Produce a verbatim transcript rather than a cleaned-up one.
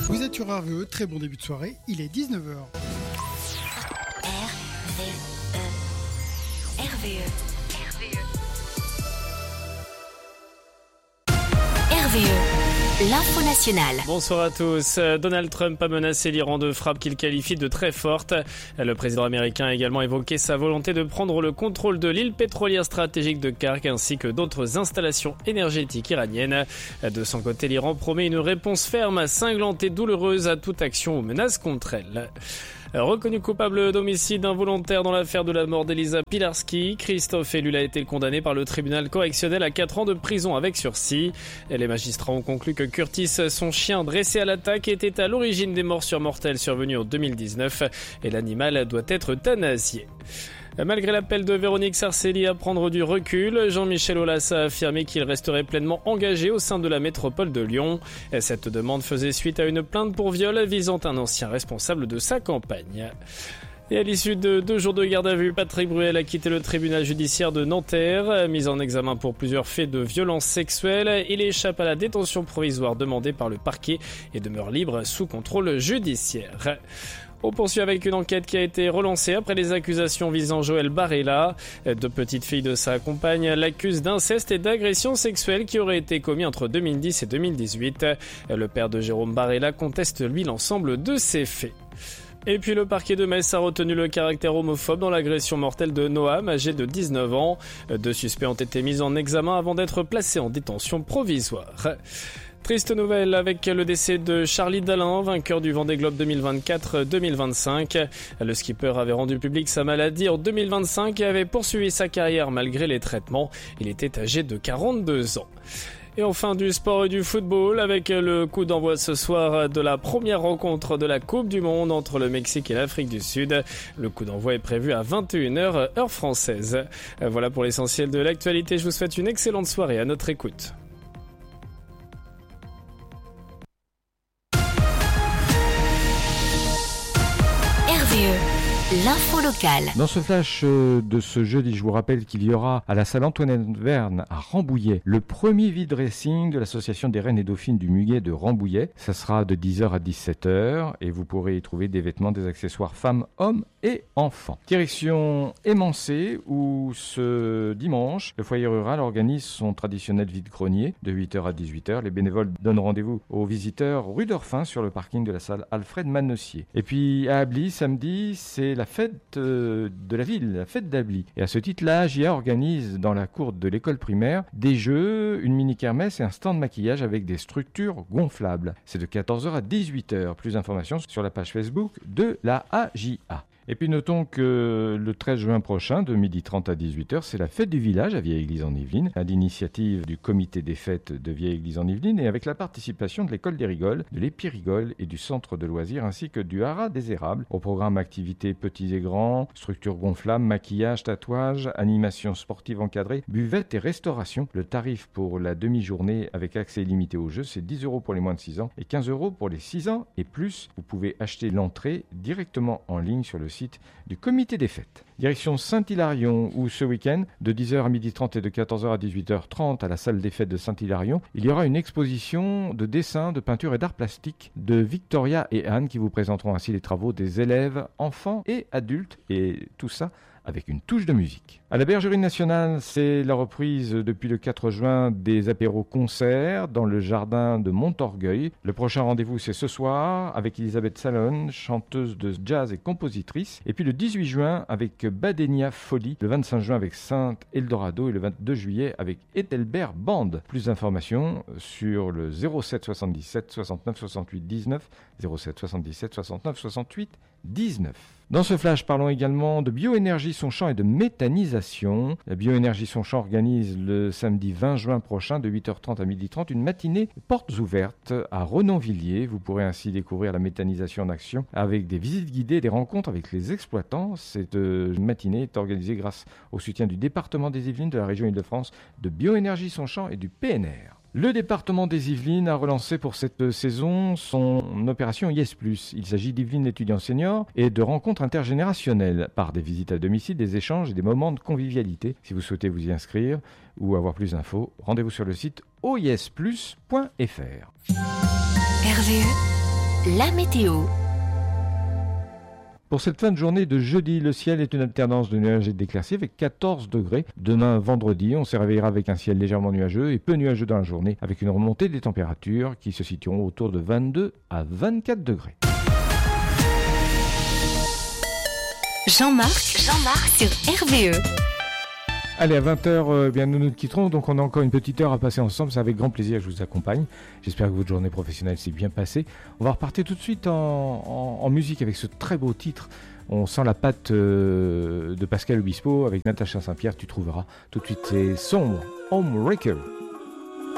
Vous êtes sur R V E, très bon début de soirée, il est dix-neuf heures. R V E. R V E. R V E. R V E. L'info nationale. Bonsoir à tous. Donald Trump a menacé l'Iran de frappe qu'il qualifie de très forte. Le président américain a également évoqué sa volonté de prendre le contrôle de l'île pétrolière stratégique de Kark ainsi que d'autres installations énergétiques iraniennes. De son côté, l'Iran promet une réponse ferme, cinglante et douloureuse à toute action ou menace contre elle. Reconnu coupable d'homicide involontaire dans l'affaire de la mort d'Elisa Pilarski, Christophe Ellul a été condamné par le tribunal correctionnel à quatre ans de prison avec sursis. Les magistrats ont conclu que Curtis, son chien dressé à l'attaque, était à l'origine des morsures mortelles survenues en deux mille dix-neuf et l'animal doit être euthanasié. Malgré l'appel de Véronique Sarcelli à prendre du recul, Jean-Michel Aulas a affirmé qu'il resterait pleinement engagé au sein de la métropole de Lyon. Cette demande faisait suite à une plainte pour viol visant un ancien responsable de sa campagne. Et à l'issue de deux jours de garde à vue, Patrick Bruel a quitté le tribunal judiciaire de Nanterre. Mis en examen pour plusieurs faits de violence sexuelle, il échappe à la détention provisoire demandée par le parquet et demeure libre sous contrôle judiciaire. On poursuit avec une enquête qui a été relancée après les accusations visant Joël Barella. Deux petites filles de sa compagne l'accusent d'inceste et d'agression sexuelle qui auraient été commis entre deux mille dix et deux mille dix-huit. Le père de Jérôme Barella conteste lui l'ensemble de ces faits. Et puis le parquet de Metz a retenu le caractère homophobe dans l'agression mortelle de Noam, âgé de dix-neuf ans. Deux suspects ont été mis en examen avant d'être placés en détention provisoire. Triste nouvelle avec le décès de Charlie Dalin, vainqueur du Vendée Globe deux mille vingt-quatre deux mille vingt-cinq. Le skipper avait rendu public sa maladie en deux mille vingt-cinq et avait poursuivi sa carrière malgré les traitements. Il était âgé de quarante-deux ans. Et enfin du sport et du football avec le coup d'envoi ce soir de la première rencontre de la Coupe du Monde entre le Mexique et l'Afrique du Sud. Le coup d'envoi est prévu à vingt et une heures heure française. Voilà pour l'essentiel de l'actualité. Je vous souhaite une excellente soirée à notre écoute. R V E, l'info locale. Dans ce flash de ce jeudi, je vous rappelle qu'il y aura à la salle Antoinette Verne à Rambouillet le premier vide dressing de l'association des Reines et Dauphines du Muguet de Rambouillet. Ça sera de dix heures à dix-sept heures et vous pourrez y trouver des vêtements, des accessoires femmes, hommes et enfants. Direction Émancé où ce dimanche, le foyer rural organise son traditionnel vide-grenier de huit heures à dix-huit heures. Les bénévoles donnent rendez-vous aux visiteurs rue d'Orphin sur le parking de la salle Alfred Manossier. Et puis à Ably, samedi, c'est la fête euh, de la ville, la fête d'Ably. Et à ce titre-là, J A organise dans la cour de l'école primaire des jeux, une mini-kermesse et un stand de maquillage avec des structures gonflables. C'est de quatorze heures à dix-huit heures. Plus d'informations sur la page Facebook de la A J A. Et puis notons que le treize juin prochain, de midi trente à dix-huit heures, c'est la fête du village à Vieille-Église-en-Yvelines, à l'initiative du comité des fêtes de Vieille-Église-en-Yvelines et avec la participation de l'école des Rigoles, de l'Épirigoles et du centre de loisirs ainsi que du Haras des Érables. Au programme activités petits et grands, structures gonflables, maquillage, tatouage, animation sportive encadrée, buvette et restauration. Le tarif pour la demi-journée avec accès illimité au jeu, c'est dix euros pour les moins de six ans et quinze euros pour les six ans et plus. Vous pouvez acheter l'entrée directement en ligne sur le site du comité des fêtes. Direction Saint-Hilarion où ce week-end, de dix heures à midi trente et de quatorze heures à dix-huit heures trente à la salle des fêtes de Saint-Hilarion, il y aura une exposition de dessins, de peinture et d'art plastique de Victoria et Anne qui vous présenteront ainsi les travaux des élèves, enfants et adultes et tout ça avec une touche de musique. À la Bergerie nationale, c'est la reprise depuis le quatre juin des apéros-concerts dans le jardin de Montorgueil. Le prochain rendez-vous, c'est ce soir avec Elisabeth Salon, chanteuse de jazz et compositrice. Et puis le dix-huit juin avec Badenia Folie, le vingt-cinq juin avec Sainte Eldorado et le vingt-deux juillet avec Ethelbert Band. Plus d'informations sur le zéro sept soixante-dix-sept soixante-neuf soixante-huit dix-neuf, zéro sept soixante-dix-sept soixante-neuf soixante-huit dix-neuf. Dans ce flash, parlons également de Bioénergie Sonchamp et de méthanisation. La Bioénergie Sonchamp organise le samedi vingt juin prochain de huit heures trente à midi trente une matinée portes ouvertes à Renonvilliers. Vous pourrez ainsi découvrir la méthanisation en action avec des visites guidées et des rencontres avec les exploitants. Cette matinée est organisée grâce au soutien du département des Yvelines, de la région Île-de-France, de Bioénergie Sonchamp et du P N R. Le département des Yvelines a relancé pour cette saison son opération Yes Plus. Il s'agit d'Yvelines étudiants seniors et de rencontres intergénérationnelles par des visites à domicile, des échanges et des moments de convivialité. Si vous souhaitez vous y inscrire ou avoir plus d'infos, rendez-vous sur le site o yes plus point f r. R V E, la météo. Pour cette fin de journée de jeudi, le ciel est une alternance de nuages et d'éclaircies avec quatorze degrés. Demain, vendredi, on se réveillera avec un ciel légèrement nuageux et peu nuageux dans la journée, avec une remontée des températures qui se situeront autour de vingt-deux à vingt-quatre degrés. Jean-Marc, Jean-Marc sur R V E. Allez, à vingt heures, euh, bien, nous nous quitterons, donc on a encore une petite heure à passer ensemble. C'est avec grand plaisir que je vous accompagne. J'espère que votre journée professionnelle s'est bien passée. On va repartir tout de suite en, en, en musique avec ce très beau titre. On sent la patte euh, de Pascal Obispo avec Natacha Saint-Pierre. Tu trouveras tout de suite, c'est Sombre, Homewrecker.